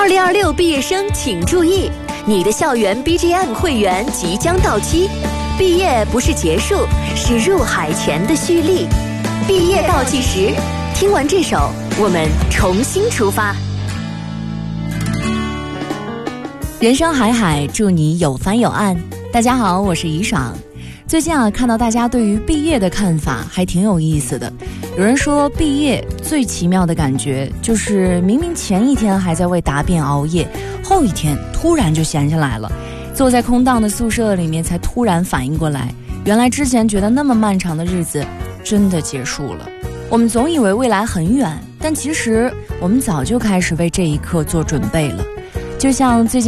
2026毕业生请注意，你的校园 BGM 会员即将到期。毕业不是结束，是入海前的蓄力。毕业倒计时，听完这首，我们重新出发。人生海海，祝你有帆有岸。大家好，我是怡爽。最近看到大家对于毕业的看法还挺有意思的。有人说，毕业最奇妙的感觉就是明明前一天还在为答辩熬夜，后一天突然就闲下来了，坐在空荡的宿舍里面才突然反应过来，原来之前觉得那么漫长的日子真的结束了。我们总以为未来很远，但其实我们早就开始为这一刻做准备了。就像最近